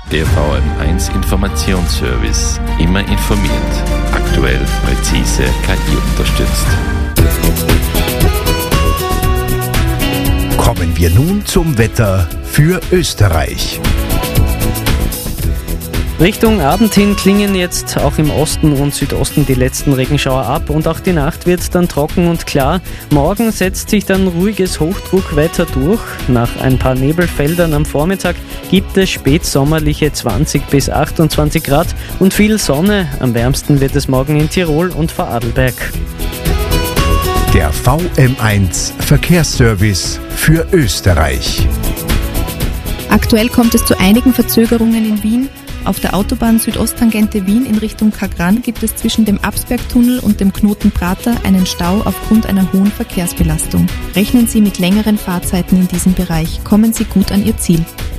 Der VM1 Informationsservice. Immer informiert. Aktuell, präzise, KI unterstützt. Kommen wir nun zum Wetter für Österreich. Richtung Abend hin klingen jetzt auch im Osten und Südosten die letzten Regenschauer ab und auch die Nacht wird dann trocken und klar. Morgen setzt sich dann ruhiges Hochdruckwetter durch. Nach ein paar Nebelfeldern am Vormittag gibt es spätsommerliche 20 bis 28 Grad und viel Sonne. Am wärmsten wird es morgen in Tirol und Vorarlberg. Der VM1 Verkehrsservice für Österreich. Aktuell kommt es zu einigen Verzögerungen in Wien. Auf der Autobahn Südosttangente Wien in Richtung Kagran gibt es zwischen dem Absbergtunnel und dem Knoten Prater einen Stau aufgrund einer hohen Verkehrsbelastung. Rechnen Sie mit längeren Fahrzeiten in diesem Bereich. Kommen Sie gut an Ihr Ziel.